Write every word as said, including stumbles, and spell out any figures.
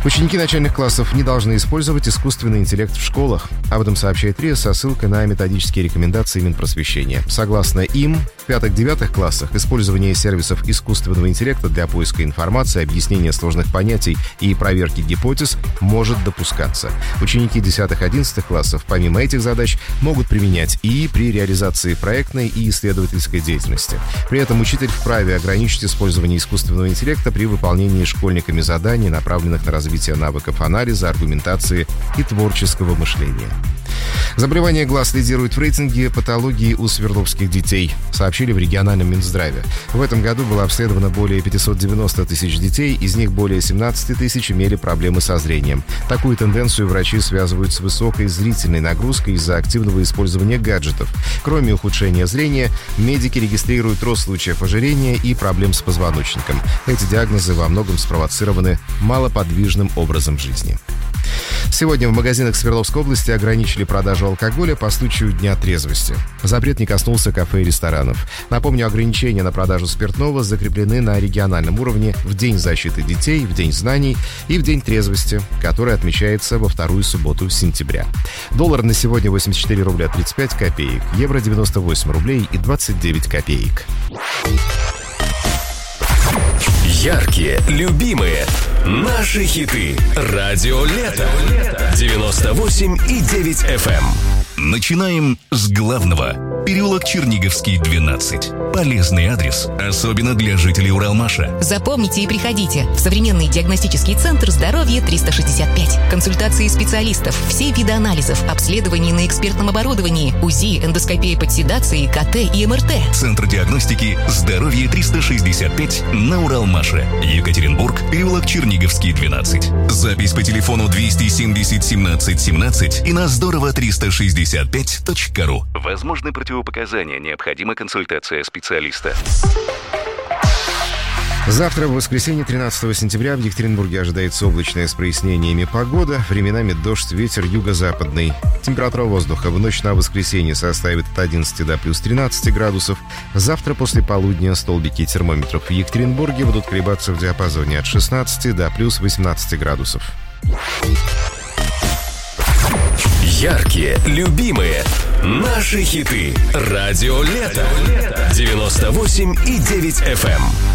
Ученики начальных классов не должны использовать искусственный интеллект в школах. Об этом сообщает РИА со ссылкой на методические рекомендации Минпросвещения. Согласно им, в пятых-девятых классах использование сервисов искусственного интеллекта для поиска информации, объяснения сложных понятий и проверки гипотез может допускаться. Ученики десятых-одиннадцатых классов помимо этих задач могут применять ИИ при реализации проектной и исследовательской деятельности. При этом учитель вправе ограничить использование искусственного интеллекта при выполнении школьниками заданий, направленных на развитие навыков анализа, аргументации и творческого мышления. Заболевание глаз лидирует в рейтинге патологии у свердловских детей, сообщили в региональном Минздраве. В этом году было обследовано более пятьсот девяносто тысяч детей, из них более семнадцать тысяч имели проблемы со зрением. Такую тенденцию врачи связывают с высокой зрительной нагрузкой из-за активного использования гаджетов. Кроме ухудшения зрения, медики регистрируют рост случаев ожирения и проблем с позвоночником. Эти диагнозы во многом спровоцированы малоподвижным образом жизни. Сегодня в магазинах Свердловской области ограничили продажу алкоголя по случаю Дня трезвости. Запрет не коснулся кафе и ресторанов. Напомню, ограничения на продажу спиртного закреплены на региональном уровне в День защиты детей, в День знаний и в День трезвости, который отмечается во вторую субботу сентября. Доллар на сегодня восемьдесят четыре рубля тридцать пять копеек, евро девяносто восемь рублей и двадцать девять копеек. Яркие, любимые, наши хиты. Радио Лето. девяносто восемь и девять эф эм. Начинаем с главного. Переулок Черниговский, двенадцать. Полезный адрес, особенно для жителей Уралмаша. Запомните и приходите в современный диагностический центр «Здоровье триста шестьдесят пять». Консультации специалистов, все виды анализов, обследований на экспертном оборудовании, УЗИ, эндоскопия под седацией, КТ и МРТ. Центр диагностики «Здоровье триста шестьдесят пять» на Уралмаше. Екатеринбург, переулок Черниговский, двенадцать. Запись по телефону двести семьдесят семнадцать семнадцать и на здорово триста шестьдесят пять точка ру. Возможны противопоказания, необходима консультация специалиста. Завтра, в воскресенье, тринадцатого сентября, в Екатеринбурге ожидается облачная с прояснениями погода, временами дождь, ветер юго-западный. Температура воздуха в ночь на воскресенье составит от одиннадцати до плюс тринадцати градусов. Завтра после полудня столбики термометров в Екатеринбурге будут колебаться в диапазоне от шестнадцати до плюс восемнадцати градусов. Яркие, любимые, наши хиты. Радио Лето. девяносто восемь и девять эф эм.